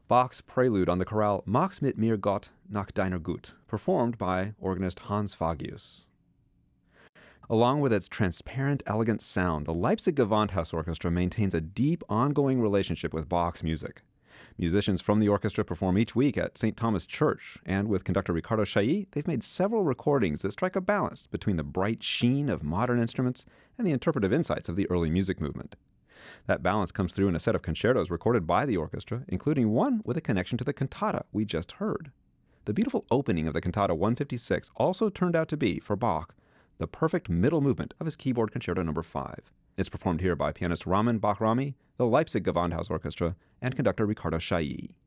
Bach's prelude on the chorale Mach's mit mir Gott nach deiner Gut, performed by organist Hans Fagius. Along with its transparent, elegant sound, the Leipzig Gewandhaus Orchestra maintains a deep, ongoing relationship with Bach's music. Musicians from the orchestra perform each week at St. Thomas Church, and with conductor Ricardo Chailly, they've made several recordings that strike a balance between the bright sheen of modern instruments and the interpretive insights of the early music movement. That balance comes through in a set of concertos recorded by the orchestra, including one with a connection to the cantata we just heard. The beautiful opening of the Cantata 156 also turned out to be, for Bach, the perfect middle movement of his keyboard Concerto No. 5. It's performed here by pianist Ramin Bahrami, the Leipzig Gewandhaus Orchestra, and conductor Ricardo Chailly.